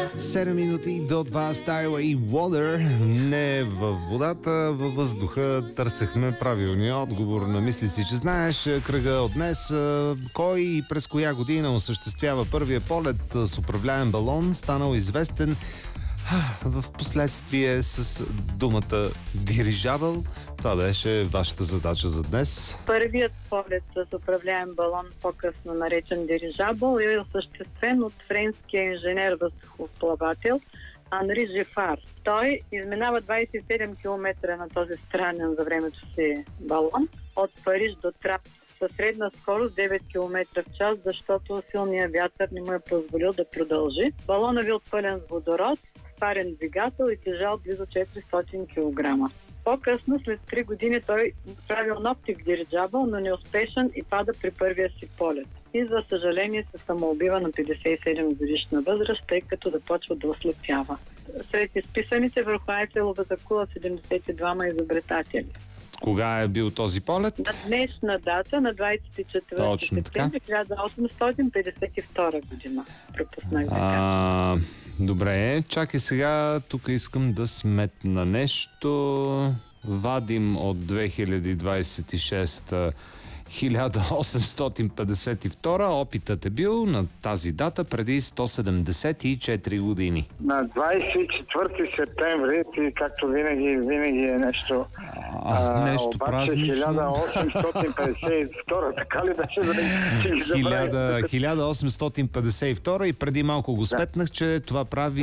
7 минути до 2 Style и Water. Не във водата, във въздуха. Търсехме правилния отговор на мисли си, че знаеш. Кръга от днес. Кой и през коя година осъществява първия полет с управляем балон, станал известен в последствие с думата дирижабъл? Това беше вашата задача за днес. Първият полет с управляем балон, по-късно наречен дирижабъл, е осъществен от френския инженер въздухоплавател Анри Жифар. Той изминава 27 км на този странен за времето си балон от Париж до Трап със средна скорост 9 км в час, защото силният вятър не му е позволил да продължи. Балонът бил пълен с водород, парен двигател и тежал близо 400 кг. По-късно, след 3 години, той правил нов тип дирижабъл, но неуспешен и пада при първия си полет. И за съжаление се самоубива на 57 годишна възраст, тъй като започва да ослепява. Сред изписаните върху Айфеловата кула 72 изобретатели. Кога е бил този полет? На днешна дата, на 24 септември 1852 година. Пропуснах така. Добре, чакай сега, тук искам да сметна нещо. Вадим от 2026 1852. Опитът е бил на тази дата преди 174 години. На 24 септември, ти както винаги е нещо... нещо обаче празнично. 1852, така ли беше? 1852 и преди малко го сметнах, че това прави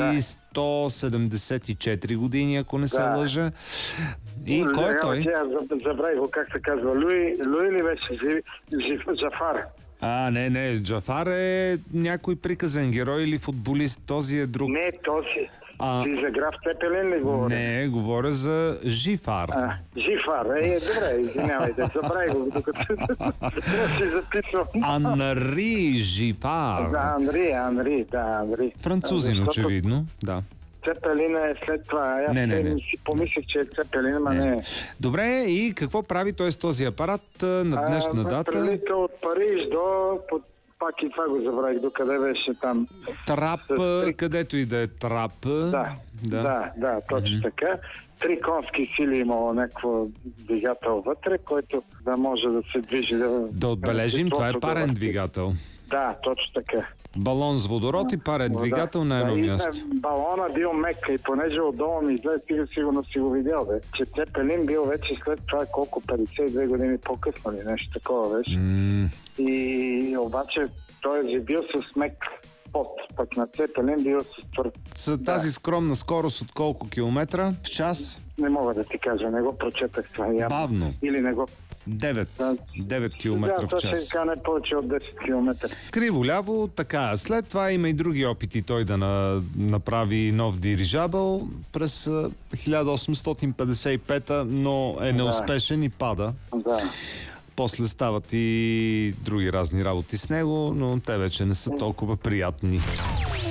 174 години, ако не се лъжа. И кой е той? Аз забравих го, как се казва. Луи ли беше? Жафар. Не. Джафар е някой приказен герой или футболист. Този е друг. Не, този. Ти за граф Цепелин ли говори? Не, говоря за Жифар. Жифар. Добре, извинявайте. Забравих го, докато си записвам. Анри Жифар. Анри. Французин, очевидно. Да. Цепелина е след това. Не. Си помислих, че е Цепелин, ама не. Добре, и какво прави той с този апарат на днешна дата? Прелита от Париж до... Пак и това го забравих, до къде беше там. Трап, където и да е Трап. Да, точно така. 3 конски сили имало някакво двигател вътре, който да може да се движи. Да отбележим, това е парен двигател. Да, точно така. Балон с водород и парен двигател на едно място. Балона бил мек и понеже отдолу ми излезе, сигурно си го видял, че Цепелин бил вече след това 52 години по-късно ли, нещо такова беше. И обаче той е бил с мек под, пък на Цепелин бил с твърд. С тази скромна скорост от колко километра в час? Не мога да ти кажа, не го прочетах това. Бавно. Или не го... 9 км в час. Да, то ще не повече от 10 км. Криво-ляво, така. След това има и други опити той да направи нов дирижабъл през 1855, но е неуспешен и пада. Да. После стават и други разни работи с него, но те вече не са толкова приятни.